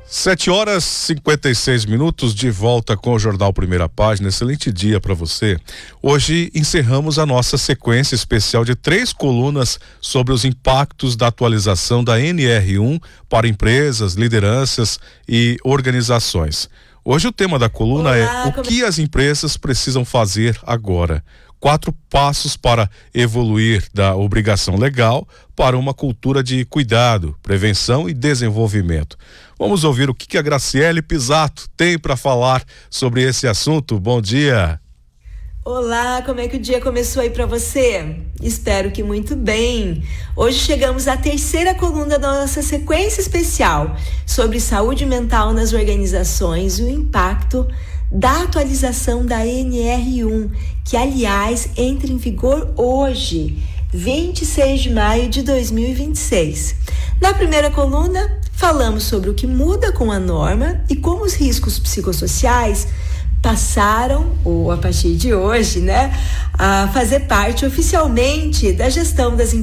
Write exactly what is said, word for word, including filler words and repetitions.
Sete horas e cinquenta e seis minutos, de volta com o Jornal Primeira Página. Excelente dia para você. Hoje encerramos a nossa sequência especial de três colunas sobre os impactos da atualização da N R um para empresas, lideranças e organizações. Hoje o tema da coluna Olá, é o como... que as empresas precisam fazer agora. Quatro passos para evoluir da obrigação legal para uma cultura de cuidado, prevenção e desenvolvimento. Vamos ouvir o que a Graciele Pisato tem para falar sobre esse assunto. Bom dia. Olá, como é que o dia começou aí para você? Espero que muito bem. Hoje chegamos à terceira coluna da nossa sequência especial sobre saúde mental nas organizações e o impacto da atualização da N R um, que aliás entra em vigor hoje, vinte e seis de maio de dois mil e vinte e seis. Na primeira coluna, falamos sobre o que muda com a norma e como os riscos psicossociais passaram, ou a partir de hoje, né, a fazer parte oficialmente da gestão das empresas